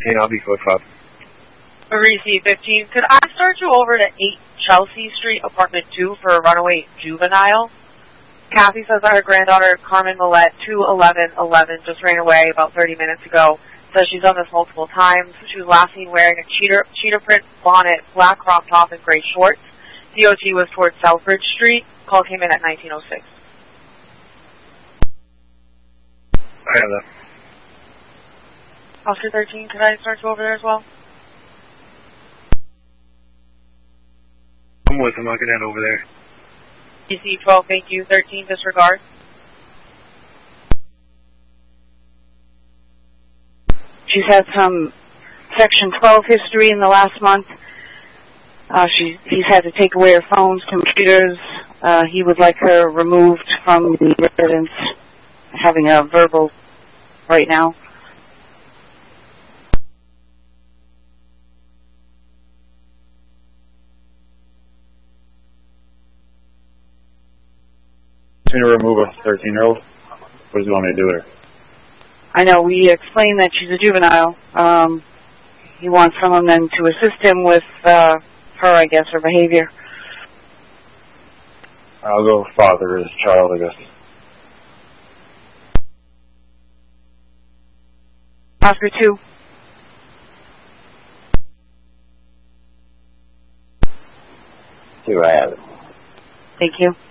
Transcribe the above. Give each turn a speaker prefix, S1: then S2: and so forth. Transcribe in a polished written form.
S1: 13, I'll be code 5.
S2: Receive 15. Could I start you over to 8 Chelsea Street, apartment 2 for a runaway juvenile? Kathy says that her granddaughter, Carmen Millette, 21111, just ran away about 30 minutes ago. Says she's done this multiple times. She was last seen wearing a cheetah print bonnet, black crop top, and gray shorts. DOT was towards Southbridge Street. Call came in at 1906.
S1: I have that.
S2: Oscar 13, could I start you over there as well?
S1: I'm with him. I can head over there.
S2: DC 12, thank you. 13, disregard.
S3: She's had some Section 12 history in the last month. He's had to take away her phones, computers. He would like her removed from the residence, having a verbal right now.
S4: To remove a 13-year-old? What does he want me to do with her?
S3: I know, we explained that she's a juvenile. He wants someone then to assist him with her, I guess, her behavior.
S4: I'll go father his child, I guess.
S3: Oscar 2.
S4: See what I have it.
S3: Thank you.